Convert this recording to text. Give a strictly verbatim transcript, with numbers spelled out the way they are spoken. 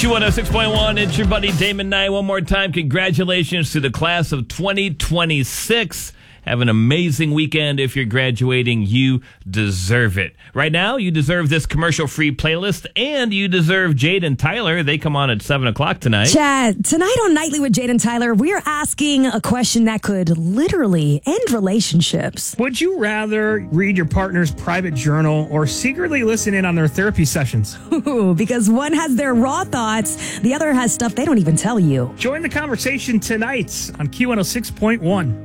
Q one oh six point one, it's your buddy Damon Nye. One more time, congratulations to the class of twenty twenty-six. Have an amazing weekend. If you're graduating, you deserve it. Right now, you deserve this commercial-free playlist, and you deserve Jade and Tyler. They come on at seven o'clock tonight. Chad, tonight on Nightly with Jade and Tyler, we're asking a question that could literally end relationships. Would you rather read your partner's private journal or secretly listen in on their therapy sessions? Ooh, because one has their raw thoughts, the other has stuff they don't even tell you. Join the conversation tonight on Q one oh six point one.